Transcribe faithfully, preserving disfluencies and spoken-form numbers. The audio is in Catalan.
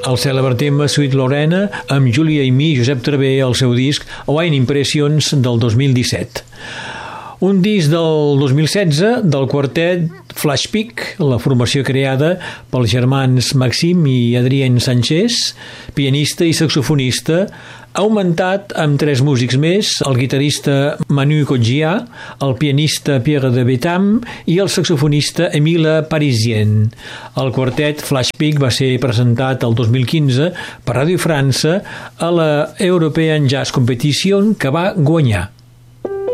el cèlebre tema Sweet Lorena amb Júlia i mi, Josep Travé, al seu disc Wine Impressions del dos mil disset. Un disc del dos mil setze del quartet Flash Peak, la formació creada pels germans Maxim i Adrien Sánchez, pianista i saxofonista, augmentat amb tres músics més, el guitarrista Manu Coggia, el pianista Pierre de Betam i el saxofonista Emile Parisien. El quartet Flash Peak va ser presentat el dos mil quinze per Ràdio França a la European Jazz Competition, que va guanyar.